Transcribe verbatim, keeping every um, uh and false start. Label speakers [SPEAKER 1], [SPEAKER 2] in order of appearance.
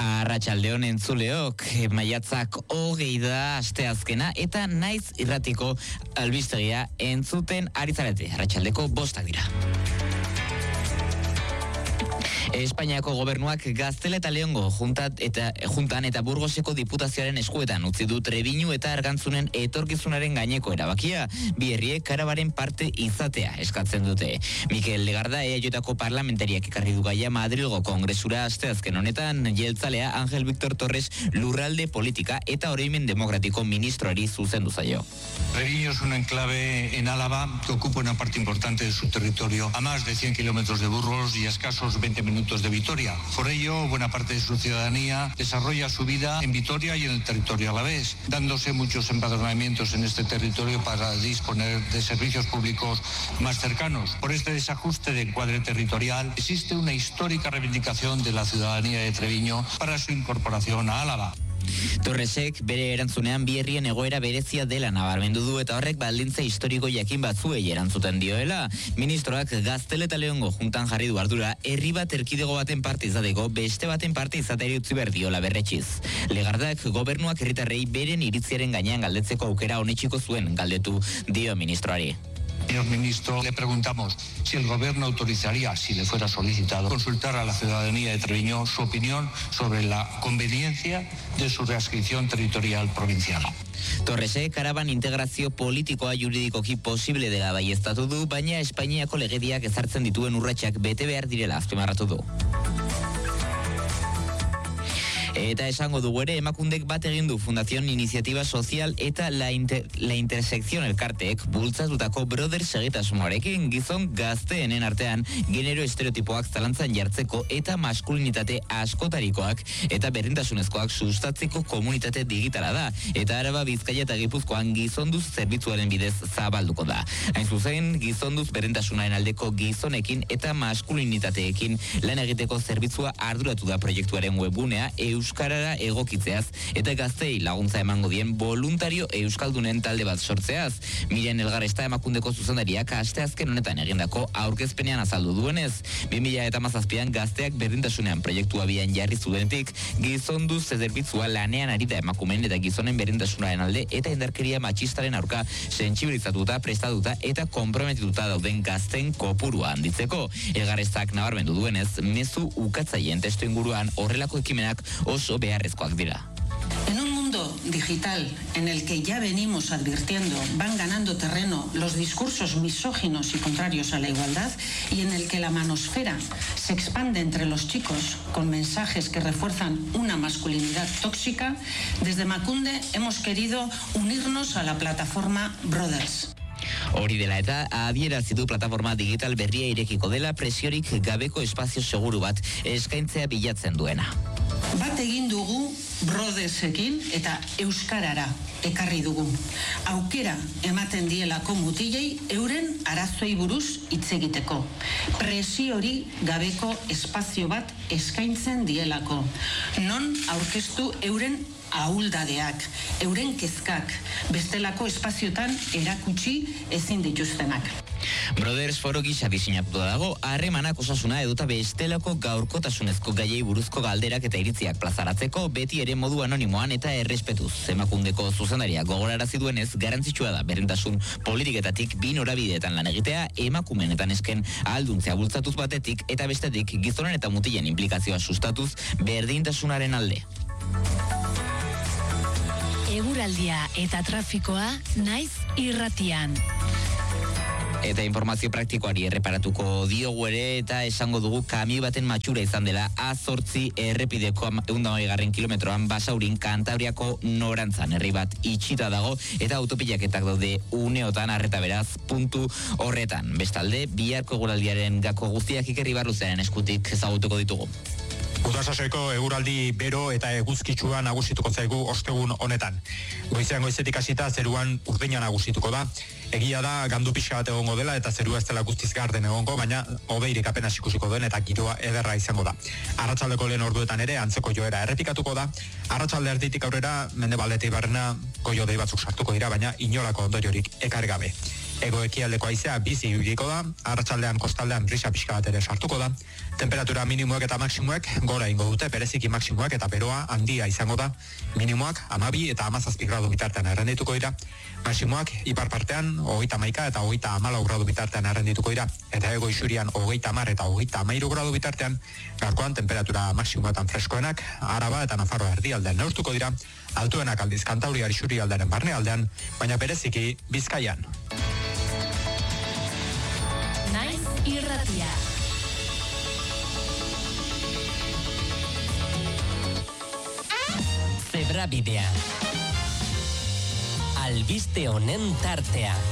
[SPEAKER 1] Arratsaldeon entzuleok, maiatzak hogei da asteazkena eta naiz irratiko albistegia entzuten ari zarete. Arratsaldeko bostak dira. Espainiako gobernuak Gaztela eta Leongo juntat eta, juntan eta Burgoseko diputazioaren eskuetan utzi du Trebiñu eta Argantzunen etorkizunaren gaineko erabakia, bi herriek karabaren parte izatea eskatzen dute. Mikel Legarda E A Jko parlamentariak ekarri du gaia Madrilgo Kongresura asteazken honetan, jeltzalea Ángel Víctor Torres lurralde politika eta oroimen demokratiko ministroari zuzendu zaio.
[SPEAKER 2] Treviño es un enclave en Álava que ocupa una parte importante de su territorio, a más de cien kilómetros de Burgos y a escasos veinte minutos de Vitoria. Por ello, buena parte de su ciudadanía desarrolla su vida en Vitoria y en el territorio alavés, dándose muchos empadronamientos en este territorio para disponer de servicios públicos más cercanos. Por este desajuste de encuadre territorial, existe una histórica reivindicación de la ciudadanía de Treviño para su incorporación a Álava.
[SPEAKER 1] Torresek bere erantzunean bi herrien egoera berezia dela nabarmendu du eta horrek baldintza historiko jakin batzuei erantzuten dioela. Ministroak Gaztela eta Leongo juntan jarri du ardura herri bat erkidego baten parte izateko beste baten parte izateari utzi behar diola berretsiz. Legardak gobernuak herritarrei beren iritziaren gainean galdetzeko aukera onetsiko zuen galdetu dio ministroari.
[SPEAKER 2] Señor ministro, le preguntamos si el gobierno autorizaría, si le fuera solicitado, consultar a la ciudadanía de Treviño su opinión sobre la conveniencia de su readscripción territorial provincial.
[SPEAKER 1] Torresek karaban integrazio politikoa juridikoki posible dela baieztatu du, baina Espainiako legediak ezartzen dituen urratsak bete behar direla azpimarratu du. Eta esango dugu ere, emakundek bat egin du Fundación Iniciativa Social eta La, Inter, La Intersección elkarteek bultzatutako Brothers segitasunarekin gizon gazteenen artean genero estereotipoak zalantzan jartzeko eta maskulinitate askotarikoak eta berdintasunezkoak sustatzeko komunitate digitala da. Eta Araba, Bizkaia eta Gipuzkoan gizonduz zerbitzuaren bidez zabalduko da. Hain zuzen, gizonduz berdintasunaren aldeko gizonekin eta maskulinitateekin lan egiteko zerbitzua arduratu da proiektuaren webgunea euskarara egokitzeaz eta gaztei laguntza emango dien voluntario euskaldunen talde bat sortzeaz. Miren Elgarresta emakundeko zuzendariak asteazken honetan egindako aurkezpenean azaldu duenez, bi mila hamazazpian gazteak berdintasunean proiektua bian jarri zuenetik, gizonduz zerbitzua lanean ari da emakumeen eta gizonen berdintasunaren alde eta indarkeria matxistaren aurka sentsibilizatuta, prestatuta eta konprometituta dauden gazten kopurua handitzeko. Elgarrestak nabarmendu duenez, mezu ukatzaien testu inguruan horrelako ekimenak oso beharrezkoak dira.
[SPEAKER 3] En un mundo digital en el que ya venimos advirtiendo van ganando terreno los discursos misóginos y contrarios a la igualdad y en el que la manosfera se expande entre los chicos con mensajes que refuerzan una masculinidad tóxica, desde Emakunde hemos querido unirnos a la plataforma Brothers.
[SPEAKER 1] Hori dela eta adierazi du plataforma digital berria irekiko dela presiorik gabeko espazio seguru bat eskaintzea bilatzen duena.
[SPEAKER 3] Bat egin dugu Brothersekin eta euskarara ekarri dugu. Aukera ematen dielako mutilei euren arazoei buruz hitz egiteko. Presiori gabeko espazio bat eskaintzen dielako. Non aurkeztu euren ahuldadeak, euren kezkak, bestelako espaziotan erakutsi ezin dituztenak.
[SPEAKER 1] Brothers foro gisa diseinatu dago, harremanak osasuna edota bestelako gaurkotasunezko gaiei buruzko galderak eta iritziak plazaratzeko beti ere modu anonimoan eta errespetuz. Emakundeko zuzendaria gogorarazi duenez, garrantzitsua da berdintasun politiketatik bi norabideetan lan egitea, emakumeen eta nesken ahalduntzea bultzatuz batetik eta bestetik gizonen eta mutilen implikazioa sustatuz berdintasunaren alde.
[SPEAKER 4] Eguraldia eta trafikoa naiz irratian.
[SPEAKER 1] Eta informazio praktikoari erreparatuko diogu ere eta esango dugu kamioi baten matxura izan dela A zortzi errepideko ehun eta hogeigarrena kilometroan Basaurin Kantabriako norantzan herri bat itxita dago eta autopilaketak daude uneotan arreta beraz puntu horretan. Bestalde, biharko eguraldiaren gako guztiak Iker Ibarluzaren eskutik ezagutuko ditugu.
[SPEAKER 5] Udasasoiko eguraldi bero eta eguzkitsua nagusituko zaigu ostegun honetan. Goizean goizetik hasita zeruan urdina nagusituko da. Egia da gandu pixka bat egongo dela eta zerua ez dela guztiz garden egongo, baina hodeirik apenas ikusiko den eta giroa ederra izango da. Arratsaldeko lehen orduetan ere antzeko joera errepikatuko da. Arratsalde erditik aurrera mendebaldetik barrena goio dei batzuk sartuko dira, baina inolako ondoriorik ekarri gabe. Ego ekialdeko haizea bizi ibiliko da, arratsaldean kostaldean brisa pixka bat ere sartuko da. Temperatura minimoek eta maksimoek gora ingo dute, bereziki maksimoek eta beroa handia izango da. Minimoak hamabi eta hamazazpi gradu bitartean errendituko dira. Maximoak ipar partean hogeita hamaika eta hogeita hamalau gradu bitartean errendituko dira. Eta ego isurian hogeita hamar eta hogeita hamairu gradu bitartean, gaurkoan temperatura maksimoetan freskoenak, Araba eta Nafarroa erdialdean neurtuko dira, altuenak aldiz Kantauriar isurialdearen barnealdean, baina bereziki Bizkaian.
[SPEAKER 4] Naiz irratia.
[SPEAKER 6] Zebrabidea. Albiste honen tartea.